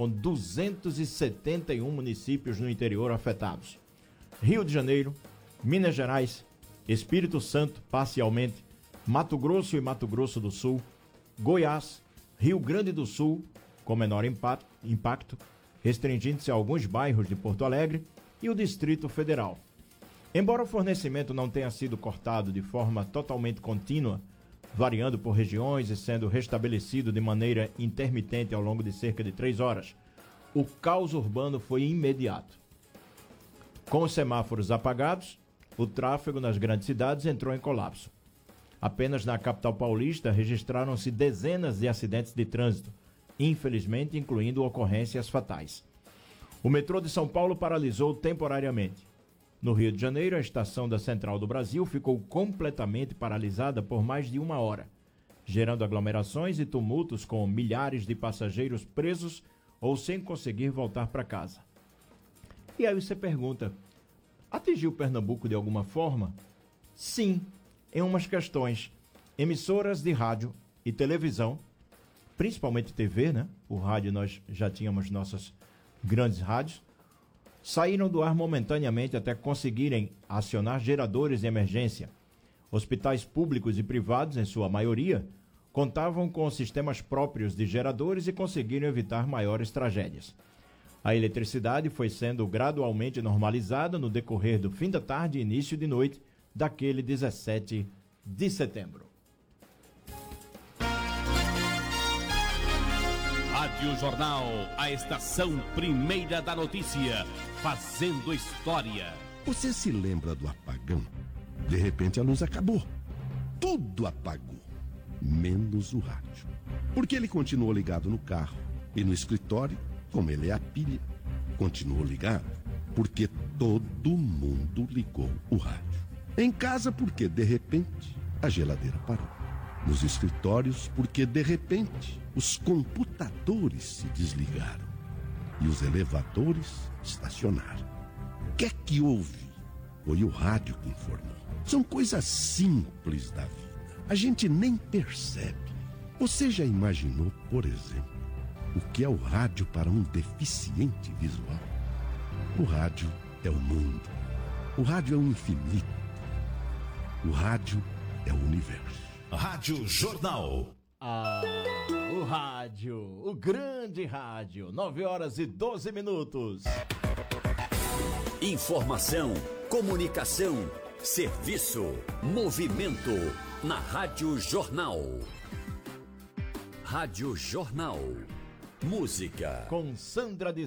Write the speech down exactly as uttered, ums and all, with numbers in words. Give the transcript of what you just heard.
com duzentos e setenta e um municípios no interior afetados. Rio de Janeiro, Minas Gerais, Espírito Santo, parcialmente, Mato Grosso e Mato Grosso do Sul, Goiás, Rio Grande do Sul, com menor impacto, restringindo-se a alguns bairros de Porto Alegre, e o Distrito Federal. Embora o fornecimento não tenha sido cortado de forma totalmente contínua, variando por regiões e sendo restabelecido de maneira intermitente ao longo de cerca de três horas, o caos urbano foi imediato. Com os semáforos apagados, o tráfego nas grandes cidades entrou em colapso. Apenas na capital paulista registraram-se dezenas de acidentes de trânsito, infelizmente incluindo ocorrências fatais. O metrô de São Paulo paralisou temporariamente. No Rio de Janeiro, a estação da Central do Brasil ficou completamente paralisada por mais de uma hora, gerando aglomerações e tumultos com milhares de passageiros presos ou sem conseguir voltar para casa. E aí você pergunta, atingiu Pernambuco de alguma forma? Sim, em umas questões. Emissoras de rádio e televisão, principalmente T V, né? O rádio nós já tínhamos nossas grandes rádios, saíram do ar momentaneamente até conseguirem acionar geradores de emergência. Hospitais públicos e privados, em sua maioria, contavam com sistemas próprios de geradores e conseguiram evitar maiores tragédias. A eletricidade foi sendo gradualmente normalizada no decorrer do fim da tarde e início de noite daquele dezessete de setembro. Rádio Jornal, a estação primeira da notícia, fazendo história. Você se lembra do apagão? De repente a luz acabou. Tudo apagou, menos o rádio. Porque ele continuou ligado no carro e no escritório, como ele é a pilha, continuou ligado porque todo mundo ligou o rádio. Em casa, porque de repente a geladeira parou. Nos escritórios, porque de repente os computadores se desligaram e os elevadores estacionaram. O que é que houve? Foi o rádio que informou. São coisas simples da vida. A gente nem percebe. Você já imaginou, por exemplo, o que é o rádio para um deficiente visual? O rádio é o mundo. O rádio é o infinito. O rádio é o universo. Rádio Jornal. Ah, o rádio, o grande rádio, nove horas e doze minutos. Informação, comunicação, serviço, movimento na Rádio Jornal. Rádio Jornal. Música. Com Sandra de